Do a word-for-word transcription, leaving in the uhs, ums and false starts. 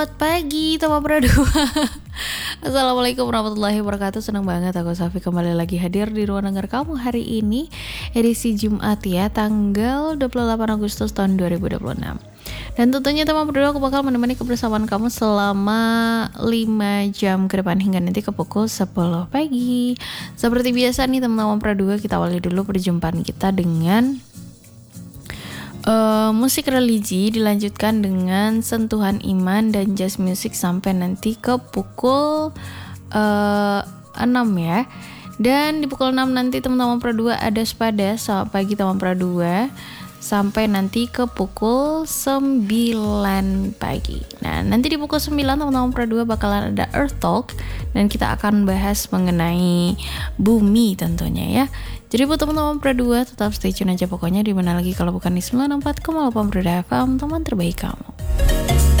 Selamat pagi teman berdua. Assalamualaikum warahmatullahi wabarakatuh. Senang banget aku Safi kembali lagi hadir di ruang dengar kamu hari ini, edisi Jumat ya, tanggal dua puluh delapan Agustus tahun dua ribu dua puluh enam. Dan tentunya teman berdua aku bakal menemani kebersamaan kamu selama lima jam ke depan hingga nanti ke pukul sepuluh pagi. Seperti biasa nih teman-teman berdua, kita awali dulu perjumpaan kita dengan Uh, musik religi, dilanjutkan dengan sentuhan iman dan jazz music sampai nanti ke pukul uh, enam ya. Dan di pukul enam nanti teman-teman berdua ada sepada. Selamat pagi teman berdua, sampai nanti ke pukul sembilan pagi. Nah, nanti di pukul sembilan teman-teman berdua bakalan ada Earth Talk dan kita akan bahas mengenai bumi tentunya ya. Jadi buat teman-teman berdua tetap stay tune aja pokoknya, di mana lagi kalau bukan di sembilan puluh empat koma delapan Berdua F M, teman terbaik kamu.